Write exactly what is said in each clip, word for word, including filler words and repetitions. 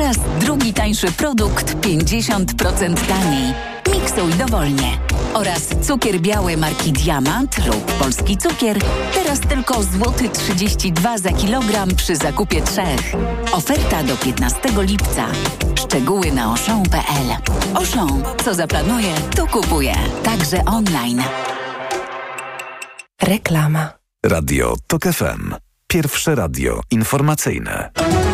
Teraz drugi tańszy produkt pięćdziesiąt procent taniej. Miksuj dowolnie. Oraz cukier biały marki Diamant lub Polski Cukier. Teraz tylko złoty trzydzieści dwa za kilogram przy zakupie trzech. Oferta do piętnastego lipca. Szczegóły na auchan kropka p l. Auchan. Co zaplanuje, to kupuje. Także online. Reklama. Radio Tok F M. Pierwsze radio informacyjne.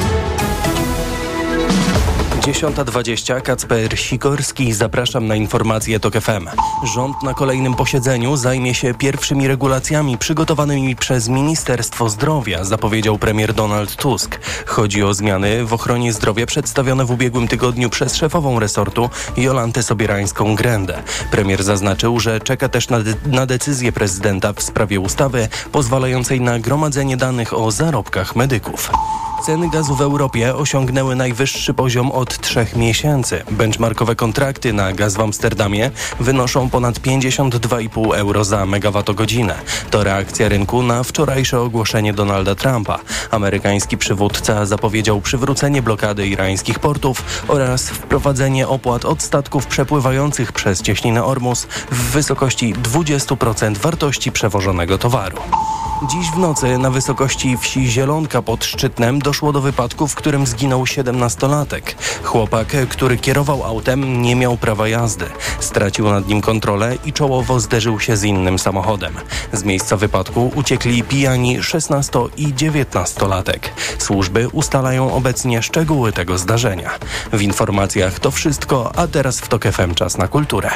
dziesiąta dwadzieścia, Kacper Sikorski, zapraszam na informacje Tok F M. Rząd na kolejnym posiedzeniu zajmie się pierwszymi regulacjami przygotowanymi przez Ministerstwo Zdrowia, zapowiedział premier Donald Tusk. Chodzi o zmiany w ochronie zdrowia przedstawione w ubiegłym tygodniu przez szefową resortu Jolantę Sobierańską-Grendę. Premier zaznaczył, że czeka też na, de- na decyzję prezydenta w sprawie ustawy pozwalającej na gromadzenie danych o zarobkach medyków. Ceny gazu w Europie osiągnęły najwyższy poziom od trzech miesięcy. Benchmarkowe kontrakty na gaz w Amsterdamie wynoszą ponad pięćdziesiąt dwa i pół euro za megawattogodzinę. To reakcja rynku na wczorajsze ogłoszenie Donalda Trumpa. Amerykański przywódca zapowiedział przywrócenie blokady irańskich portów oraz wprowadzenie opłat od statków przepływających przez cieśninę Ormus w wysokości dwadzieścia procent wartości przewożonego towaru. Dziś w nocy na wysokości wsi Zielonka pod Szczytnem doszło do wypadku, w którym zginął siedemnastolatek. Chłopak, który kierował autem, nie miał prawa jazdy. Stracił nad nim kontrolę i czołowo zderzył się z innym samochodem. Z miejsca wypadku uciekli pijani szesnasto- i dziewiętnastolatek. Służby ustalają obecnie szczegóły tego zdarzenia. W informacjach to wszystko, a teraz w Tok F M czas na kulturę.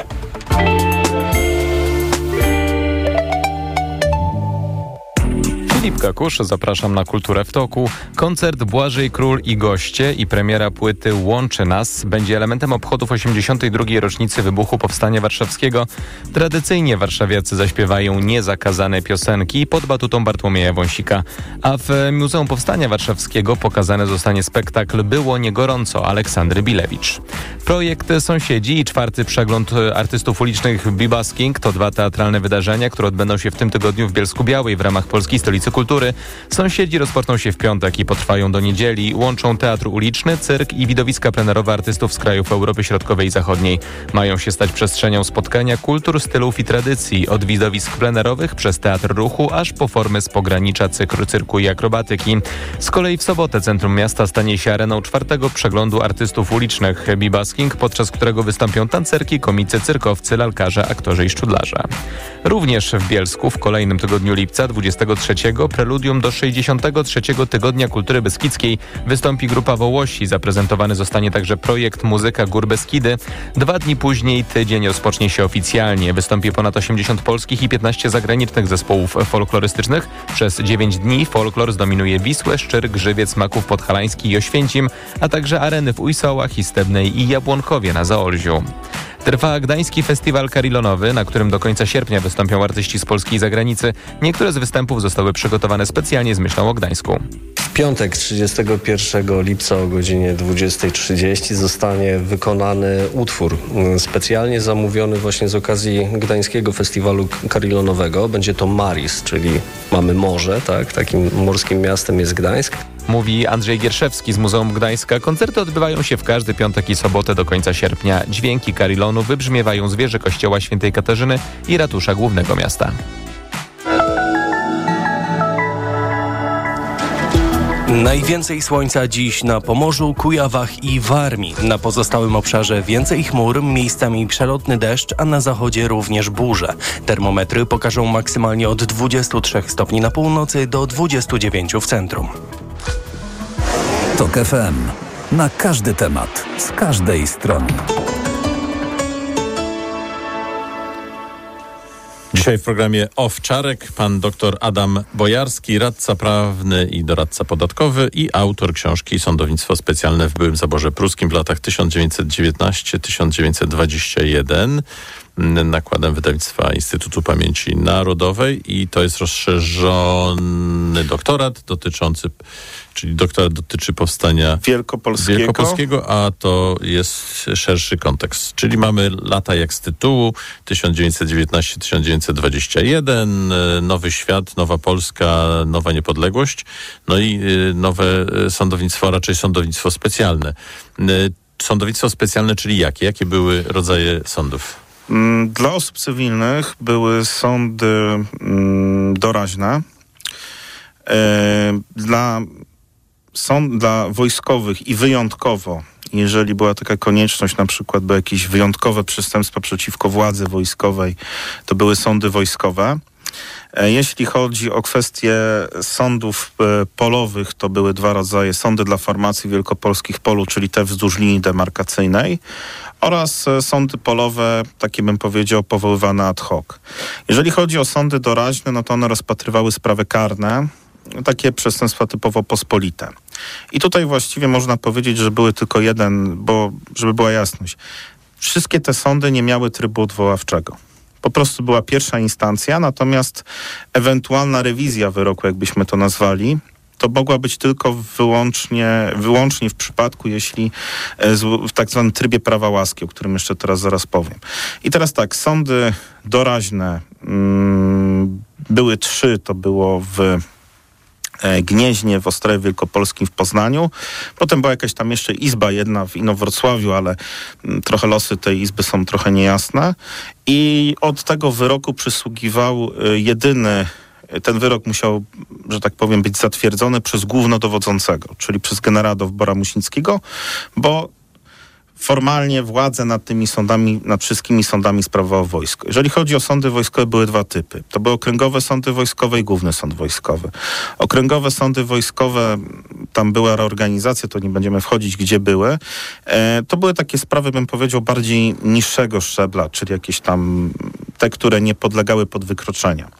Filip Kakusz, zapraszam na Kulturę w Toku. Koncert Błażej Król i goście i premiera płyty Łączy Nas będzie elementem obchodów osiemdziesiątej drugiej rocznicy wybuchu Powstania Warszawskiego. Tradycyjnie warszawiacy zaśpiewają niezakazane piosenki pod batutą Bartłomieja Wąsika. A w Muzeum Powstania Warszawskiego pokazany zostanie spektakl Było nie gorąco Aleksandry Bilewicz. Projekt Sąsiedzi i czwarty przegląd artystów ulicznych Bebusking to dwa teatralne wydarzenia, które odbędą się w tym tygodniu w Bielsku-Białej w ramach Polskiej Stolicy Kultury. Sąsiedzi rozpoczną się w piątek i potrwają do niedzieli. Łączą teatr uliczny, cyrk i widowiska plenerowe artystów z krajów Europy Środkowej i Zachodniej. Mają się stać przestrzenią spotkania kultur, stylów i tradycji. Od widowisk plenerowych przez teatr ruchu, aż po formy z pogranicza cyklu, cyrku i akrobatyki. Z kolei w sobotę centrum miasta stanie się areną czwartego przeglądu artystów ulicznych Bebusking, podczas którego wystąpią tancerki, komicy, cyrkowcy, lalkarze, aktorzy i szczudlarze. Również w Bielsku w kolejnym tygodniu lipca, dwudziestego trzeciego, preludium do sześćdziesiątego trzeciego Tygodnia Kultury Beskidzkiej wystąpi grupa Wołosi. Zaprezentowany zostanie także projekt Muzyka Gór Beskidy. Dwa dni później tydzień rozpocznie się oficjalnie. Wystąpi ponad osiemdziesiąt polskich i piętnaście zagranicznych zespołów folklorystycznych. Przez dziewięć dni folklor zdominuje Wisłę, Szczyrk, Grzywiec, Maków Podhalański i Oświęcim, a także areny w Ujsołach, Istebnej i Jabłonkowie na Zaolziu. Trwa Gdański Festiwal Karilonowy, na którym do końca sierpnia wystąpią artyści z Polski i zagranicy. Niektóre z występów zostały przygotowane specjalnie z myślą o Gdańsku. W piątek trzydziestego pierwszego lipca o godzinie dwudziestej trzydzieści zostanie wykonany utwór specjalnie zamówiony właśnie z okazji Gdańskiego Festiwalu Karilonowego. Będzie to Maris, czyli mamy morze, tak? Takim morskim miastem jest Gdańsk. Mówi Andrzej Gierszewski z Muzeum Gdańska. Koncerty odbywają się w każdy piątek i sobotę do końca sierpnia. Dźwięki Karilonu wybrzmiewają z wieży kościoła Świętej Katarzyny i ratusza głównego miasta. Najwięcej słońca dziś na Pomorzu, Kujawach i Warmii. Na pozostałym obszarze więcej chmur, miejscami przelotny deszcz, a na zachodzie również burze. Termometry pokażą maksymalnie od dwudziestu trzech stopni na północy do dwudziestu dziewięciu w centrum. Tok F M. Na każdy temat, z każdej strony. Dzisiaj w programie Owczarek pan dr Adam Bojarski, radca prawny i doradca podatkowy i autor książki Sądownictwo specjalne w byłym zaborze pruskim w latach tysiąc dziewięćset dziewiętnasty do tysiąc dziewięćset dwudziestego pierwszego nakładem wydawnictwa Instytutu Pamięci Narodowej i to jest rozszerzony doktorat dotyczący czyli doktorat dotyczy powstania Wielkopolskiego. Wielkopolskiego, a to jest szerszy kontekst. Czyli mamy lata jak z tytułu, tysiąc dziewięćset dziewiętnaście do tysiąc dziewięćset dwadzieścia jeden, Nowy Świat, Nowa Polska, Nowa Niepodległość, no i nowe sądownictwo, a raczej sądownictwo specjalne. Sądownictwo specjalne, czyli jakie? Jakie były rodzaje sądów? Dla osób cywilnych były sądy doraźne. Dla, sąd, dla wojskowych i wyjątkowo, jeżeli była taka konieczność, na przykład by jakieś wyjątkowe przestępstwa przeciwko władzy wojskowej, to były sądy wojskowe. Jeśli chodzi o kwestie sądów polowych, to były dwa rodzaje. Sądy dla formacji wielkopolskich polu, czyli te wzdłuż linii demarkacyjnej, oraz sądy polowe, takie bym powiedział, powoływane ad hoc. Jeżeli chodzi o sądy doraźne, no to one rozpatrywały sprawy karne, takie przestępstwa typowo pospolite. I tutaj właściwie można powiedzieć, że były tylko jeden, bo żeby była jasność, wszystkie te sądy nie miały trybu odwoławczego. Po prostu była pierwsza instancja, natomiast ewentualna rewizja wyroku, jakbyśmy to nazwali, to mogła być tylko wyłącznie, wyłącznie w przypadku, jeśli w tak zwanym trybie prawa łaski, o którym jeszcze teraz zaraz powiem. I teraz tak, sądy doraźne mm, były trzy, to było w Gnieźnie, w Ostrowie Wielkopolskim, w Poznaniu. Potem była jakaś tam jeszcze izba jedna w Inowrocławiu, ale trochę losy tej izby są trochę niejasne. I od tego wyroku przysługiwał jedyny, ten wyrok musiał, że tak powiem, być zatwierdzony przez głównodowodzącego, czyli przez generała Dowbora Muśnickiego, bo formalnie władzę nad tymi sądami, nad wszystkimi sądami sprawowało wojsko. Jeżeli chodzi o sądy wojskowe, były dwa typy. To były okręgowe sądy wojskowe i główny sąd wojskowy. Okręgowe sądy wojskowe, tam była reorganizacja, to nie będziemy wchodzić, gdzie były. E, to były takie sprawy, bym powiedział, bardziej niższego szczebla, czyli jakieś tam te, które nie podlegały pod wykroczenia.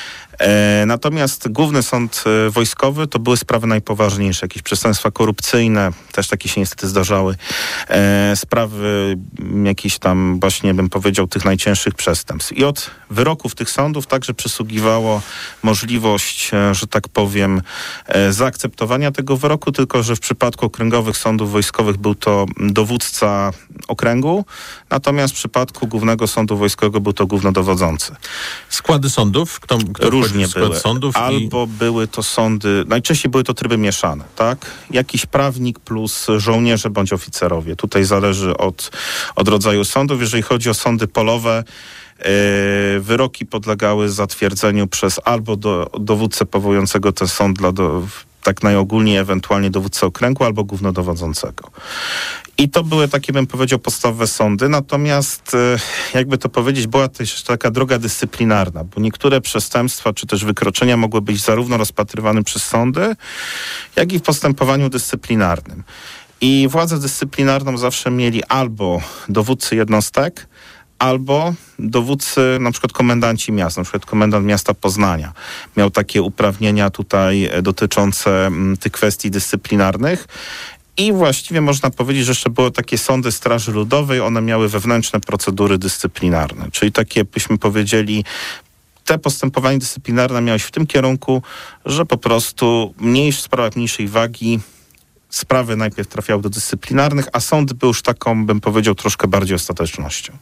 E, natomiast Główny Sąd e, Wojskowy to były sprawy najpoważniejsze, jakieś przestępstwa korupcyjne, też takie się niestety zdarzały, e, sprawy jakieś tam właśnie, bym powiedział, tych najcięższych przestępstw. I od wyroków tych sądów także przysługiwało możliwość, e, że tak powiem, e, zaakceptowania tego wyroku, tylko że w przypadku okręgowych sądów wojskowych był to dowódca okręgu, natomiast w przypadku Głównego Sądu Wojskowego był to głównodowodzący. Składy sądów? Kto, kto Różnie były. Sądów Albo i... były to sądy, najczęściej były to tryby mieszane, tak? Jakiś prawnik plus żołnierze bądź oficerowie. Tutaj zależy od, od rodzaju sądów. Jeżeli chodzi o sądy polowe, yy, wyroki podlegały zatwierdzeniu przez albo do, dowódcę powołującego ten sąd dla do, tak najogólniej, ewentualnie dowódcę okręgu albo głównodowodzącego. I to były takie, bym powiedział, podstawowe sądy, natomiast jakby to powiedzieć, była też taka droga dyscyplinarna, bo niektóre przestępstwa czy też wykroczenia mogły być zarówno rozpatrywane przez sądy, jak i w postępowaniu dyscyplinarnym. I władzę dyscyplinarną zawsze mieli albo dowódcy jednostek, albo dowódcy, na przykład komendanci miast, na przykład komendant miasta Poznania miał takie uprawnienia tutaj dotyczące m, tych kwestii dyscyplinarnych. I właściwie można powiedzieć, że jeszcze były takie sądy Straży Ludowej, one miały wewnętrzne procedury dyscyplinarne, czyli takie, byśmy powiedzieli, te postępowanie dyscyplinarne miało się w tym kierunku, że po prostu mniejsz, w sprawach mniejszej wagi sprawy najpierw trafiały do dyscyplinarnych, a sąd był już taką, bym powiedział, troszkę bardziej ostatecznością.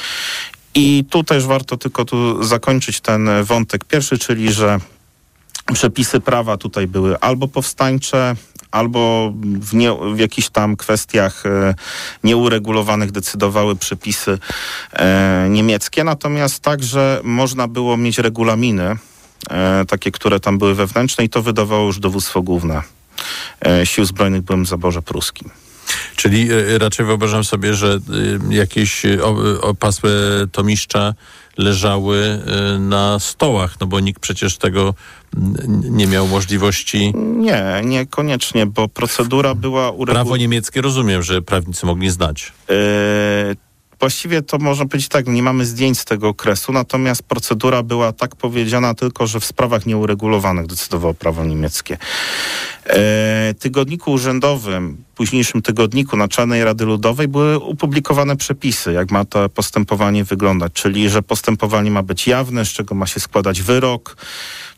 I tu też warto tylko tu zakończyć ten wątek pierwszy, czyli że przepisy prawa tutaj były albo powstańcze, albo w, nie, w jakichś tam kwestiach e, nieuregulowanych decydowały przepisy e, niemieckie. Natomiast także można było mieć regulaminy, e, takie, które tam były wewnętrzne i to wydawało już dowództwo główne e, Sił Zbrojnych w byłym zaborze pruskim. Czyli y, raczej wyobrażam sobie, że y, jakieś y, opasłe tomiszcza leżały y, na stołach, no bo nikt przecież tego nie miał możliwości. Nie, niekoniecznie, bo procedura była uregulowana. Prawo niemieckie rozumiem, że prawnicy mogli znać. Yy, właściwie to można powiedzieć tak, nie mamy zdjęć z tego okresu, natomiast procedura była tak powiedziana tylko, że w sprawach nieuregulowanych decydowało prawo niemieckie. Yy, tygodniku urzędowym, późniejszym tygodniku Naczelnej Rady Ludowej były opublikowane przepisy, jak ma to postępowanie wyglądać, czyli że postępowanie ma być jawne, z czego ma się składać wyrok,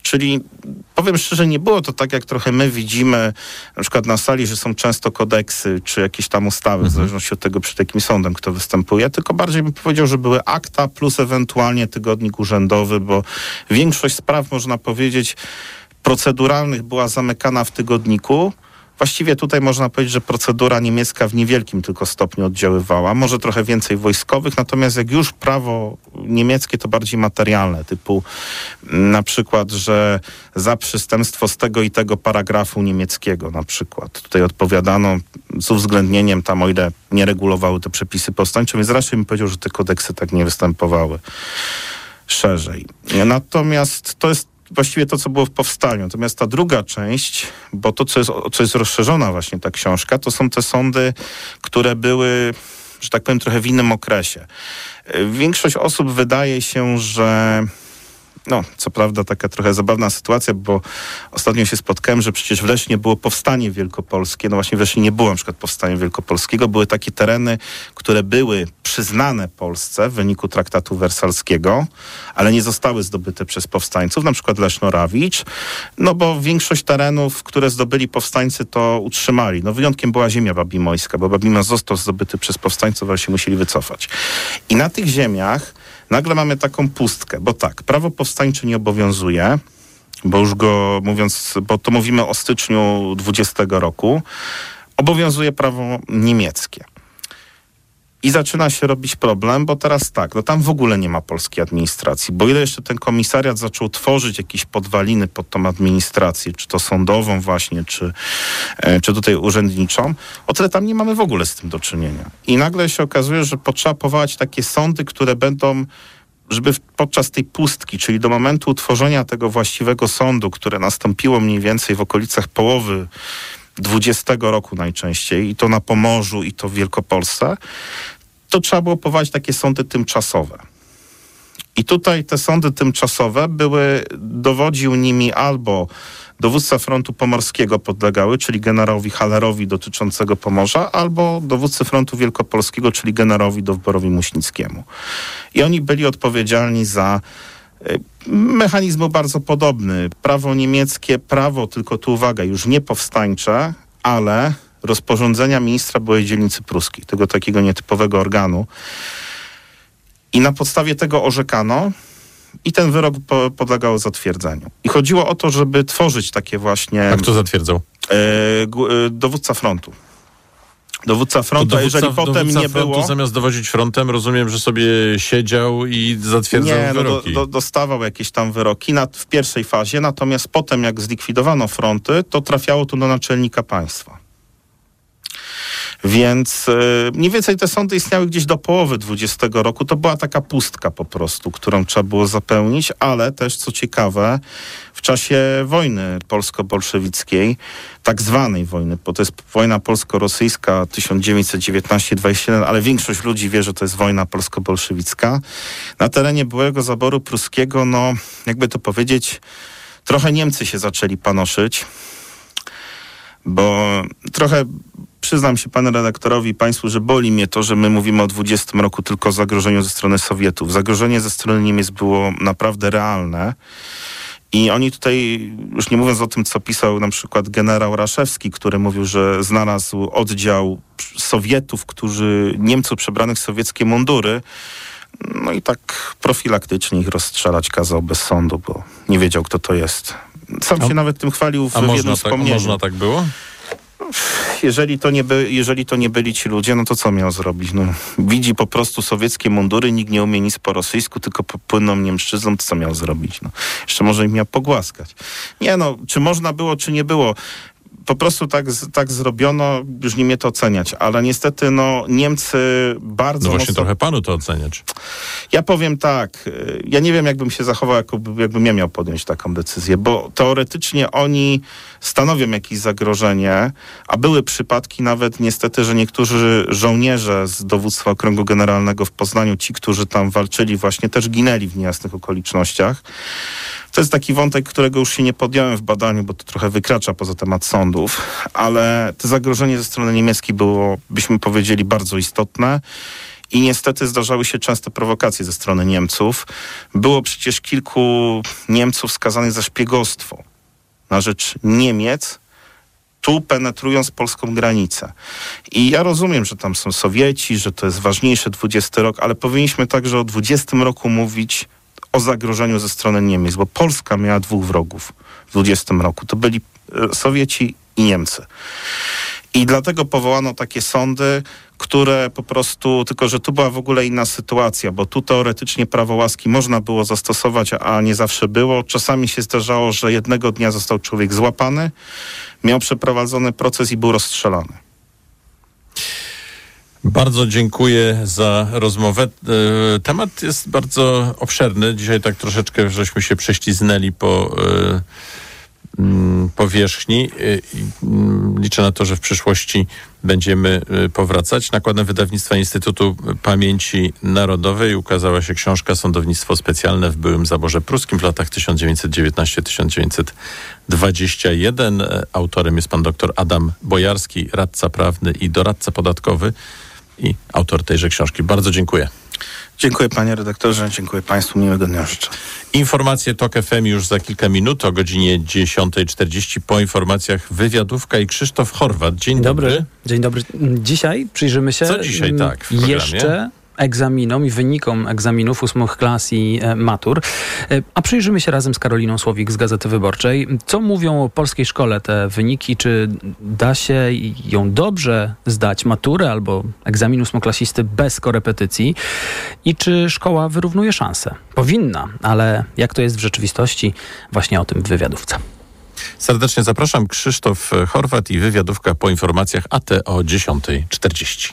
Czyli powiem szczerze, nie było to tak, jak trochę my widzimy na przykład na sali, że są często kodeksy czy jakieś tam ustawy, mhm. w zależności od tego, przed jakim sądem kto występuje, tylko bardziej bym powiedział, że były akta plus ewentualnie tygodnik urzędowy, bo większość spraw, można powiedzieć, proceduralnych była zamykana w tygodniku. Właściwie tutaj można powiedzieć, że procedura niemiecka w niewielkim tylko stopniu oddziaływała, może trochę więcej wojskowych, natomiast jak już prawo niemieckie, to bardziej materialne, typu na przykład, że za przestępstwo z tego i tego paragrafu niemieckiego na przykład. Tutaj odpowiadano z uwzględnieniem tam, o ile nie regulowały te przepisy powstańcze, więc raczej bym powiedział, że te kodeksy tak nie występowały szerzej. Natomiast to jest właściwie to, co było w powstaniu. Natomiast ta druga część, bo to, co jest, co jest rozszerzona właśnie ta książka, to są te sądy, które były, że tak powiem, trochę w innym okresie. Większość osób wydaje się, że no, co prawda taka trochę zabawna sytuacja, bo ostatnio się spotkałem, że przecież w Lesznie było powstanie wielkopolskie. No właśnie w Lesznie nie było na przykład powstania wielkopolskiego. Były takie tereny, które były przyznane Polsce w wyniku traktatu wersalskiego, ale nie zostały zdobyte przez powstańców, na przykład Leszno-Rawicz, no bo większość terenów, które zdobyli powstańcy, to utrzymali. No wyjątkiem była ziemia babimojska, bo Babimos został zdobyty przez powstańców, ale się musieli wycofać. I na tych ziemiach nagle mamy taką pustkę, bo tak, prawo powstańcze nie obowiązuje, bo już go mówiąc, bo to mówimy o styczniu dwudziestego roku, obowiązuje prawo niemieckie. I zaczyna się robić problem, bo teraz tak, no tam w ogóle nie ma polskiej administracji, bo ile jeszcze ten komisariat zaczął tworzyć jakieś podwaliny pod tą administrację, czy to sądową właśnie, czy, czy tutaj urzędniczą, o tyle tam nie mamy w ogóle z tym do czynienia. I nagle się okazuje, że potrzeba powołać takie sądy, które będą, żeby podczas tej pustki, czyli do momentu utworzenia tego właściwego sądu, które nastąpiło mniej więcej w okolicach połowy dwudziestego roku najczęściej, i to na Pomorzu, i to w Wielkopolsce, to trzeba było powołać takie sądy tymczasowe. I tutaj te sądy tymczasowe były, dowodził nimi albo dowódca frontu pomorskiego podlegały, czyli generałowi Hallerowi dotyczącego Pomorza, albo dowódcy frontu wielkopolskiego, czyli generałowi Dowborowi Muśnickiemu. I oni byli odpowiedzialni za mechanizm był bardzo podobny. Prawo niemieckie, prawo, tylko tu uwaga, już nie powstańcze, ale rozporządzenia ministra byłej dzielnicy pruskiej, tego takiego nietypowego organu. I na podstawie tego orzekano i ten wyrok po, podlegał zatwierdzeniu. I chodziło o to, żeby tworzyć takie właśnie... A kto zatwierdzał? E, g, dowódca frontu. Dowódca frontu, dowódca, a jeżeli potem nie frontu, było... Zamiast dowodzić frontem, rozumiem, że sobie siedział i zatwierdzał nie, wyroki. Nie, no do, do, dostawał jakieś tam wyroki na, w pierwszej fazie, natomiast potem jak zlikwidowano fronty, to trafiało to do naczelnika państwa. Więc yy, mniej więcej te sądy istniały gdzieś do połowy dwudziestego roku. To była taka pustka po prostu, którą trzeba było zapełnić, ale też, co ciekawe, w czasie wojny polsko-bolszewickiej, tak zwanej wojny, bo to jest wojna polsko-rosyjska tysiąc dziewięćset dziewiętnaście dwadzieścia jeden, ale większość ludzi wie, że to jest wojna polsko-bolszewicka. Na terenie byłego zaboru pruskiego, no jakby to powiedzieć, trochę Niemcy się zaczęli panoszyć, bo trochę... Przyznam się panu redaktorowi i państwu, że boli mnie to, że my mówimy o dwudziestym roku tylko o zagrożeniu ze strony Sowietów. Zagrożenie ze strony Niemiec było naprawdę realne i oni tutaj, już nie mówiąc o tym, co pisał na przykład generał Raszewski, który mówił, że znalazł oddział Sowietów, którzy, Niemców przebranych w sowieckie mundury, no i tak profilaktycznie ich rozstrzelać kazał bez sądu, bo nie wiedział, kto to jest. Sam a, się nawet tym chwalił w jednym wspomnieniu. A można tak było? Jeżeli to, nie by, jeżeli to nie byli ci ludzie, no to co miał zrobić? No, widzi po prostu sowieckie mundury, nikt nie umie nic po rosyjsku, tylko płynną niemszczyzną, to co miał zrobić? No, jeszcze może im miał pogłaskać. Nie no, czy można było, czy nie było? Po prostu tak, tak zrobiono, już nie mnie to oceniać, ale niestety no Niemcy bardzo No właśnie mocno... trochę panu to oceniać. Ja powiem tak, ja nie wiem, jakbym się zachował, jakbym, jakbym ja miał podjąć taką decyzję, bo teoretycznie oni stanowią jakieś zagrożenie, a były przypadki nawet niestety, że niektórzy żołnierze z dowództwa Okręgu Generalnego w Poznaniu, ci, którzy tam walczyli, właśnie też ginęli w niejasnych okolicznościach. To jest taki wątek, którego już się nie podjąłem w badaniu, bo to trochę wykracza poza temat sądów, ale to zagrożenie ze strony niemieckiej było, byśmy powiedzieli, bardzo istotne i niestety zdarzały się częste prowokacje ze strony Niemców. Było przecież kilku Niemców skazanych za szpiegostwo na rzecz Niemiec, tu penetrując polską granicę. I ja rozumiem, że tam są Sowieci, że to jest ważniejszy dwudziesty rok, ale powinniśmy także o dwudziestym roku mówić o zagrożeniu ze strony Niemiec, bo Polska miała dwóch wrogów w dwudziestym roku. To byli Sowieci i Niemcy. I dlatego powołano takie sądy, które po prostu, tylko że tu była w ogóle inna sytuacja, bo tu teoretycznie prawo łaski można było zastosować, a nie zawsze było. Czasami się zdarzało, że jednego dnia został człowiek złapany, miał przeprowadzony proces i był rozstrzelany. Bardzo dziękuję za rozmowę. Temat jest bardzo obszerny. Dzisiaj tak troszeczkę żeśmy się prześliznęli po powierzchni. Liczę na to, że w przyszłości będziemy powracać. Nakładem wydawnictwa Instytutu Pamięci Narodowej ukazała się książka Sądownictwo specjalne w byłym zaborze pruskim w latach tysiąc dziewięćset dziewiętnasty do tysiąc dziewięćset dwudziesty pierwszy. Autorem jest pan dr Adam Bojarski, radca prawny i doradca podatkowy i autor tejże książki. Bardzo dziękuję. Dziękuję panie redaktorze, dziękuję państwu, miłego dnia życzę. Informacje TOK F M już za kilka minut o godzinie dziesiąta czterdzieści. Po informacjach wywiadówka i Krzysztof Horwat. Dzień dobry. dobry. Dzień dobry. Dzisiaj przyjrzymy się Co dzisiaj tak w programie? Jeszcze egzaminom i wynikom egzaminów ósmych klas i e, matur. E, a przyjrzymy się razem z Karoliną Słowik z Gazety Wyborczej. Co mówią o polskiej szkole te wyniki? Czy da się ją dobrze zdać, maturę albo egzamin ósmoklasisty bez korepetycji? I czy szkoła wyrównuje szanse? Powinna, ale jak to jest w rzeczywistości? Właśnie o tym w wywiadówce. Serdecznie zapraszam. Krzysztof Horwat i wywiadówka po informacjach, a te o dziesiąta czterdzieści.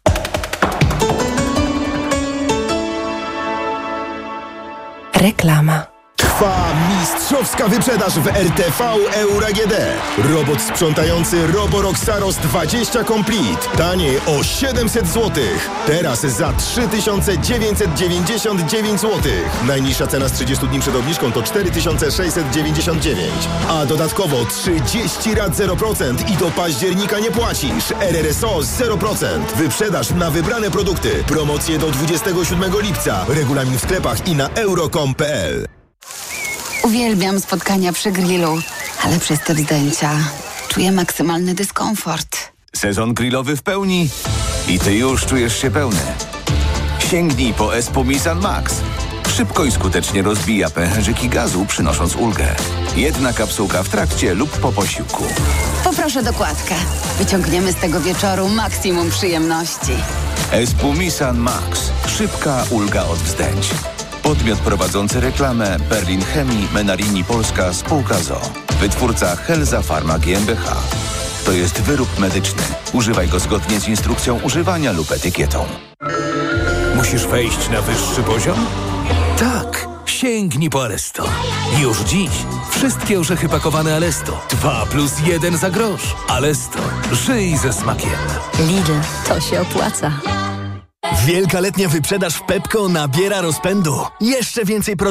Reklama. Trwa mistrzowska wyprzedaż w R T V Euro A G D. Robot sprzątający Roborock Saros dwadzieścia Complete. Taniej o siedemset złotych. Teraz za trzy tysiące dziewięćset dziewięćdziesiąt dziewięć złotych. Najniższa cena z trzydziestu dni przed obniżką to cztery tysiące sześćset dziewięćdziesiąt dziewięć. A dodatkowo trzydzieści rat zero procent i do października nie płacisz. R R S O zero procent. Wyprzedaż na wybrane produkty. Promocje do dwudziestego siódmego lipca. Regulamin w sklepach i na euro kropka com kropka p l. Uwielbiam spotkania przy grillu, ale przez te wzdęcia czuję maksymalny dyskomfort. Sezon grillowy w pełni i ty już czujesz się pełny. Sięgnij po Espumisan Max. Szybko i skutecznie rozbija pęcherzyki gazu, przynosząc ulgę. Jedna kapsułka w trakcie lub po posiłku. Poproszę dokładkę. Wyciągniemy z tego wieczoru maksimum przyjemności. Espumisan Max. Szybka ulga od wzdęć. Podmiot prowadzący reklamę Berlin Chemii, Menarini Polska, spółka z o o. Wytwórca Helza Pharma G m b h. To jest wyrób medyczny. Używaj go zgodnie z instrukcją używania lub etykietą. Musisz wejść na wyższy poziom? Tak. Sięgnij po Alesto. Już dziś wszystkie orzechy pakowane Alesto. Dwa plus jeden za grosz. Alesto. Żyj ze smakiem. Lidl. To się opłaca. Wielka letnia wyprzedaż w Pepco nabiera rozpędu. Jeszcze więcej produktów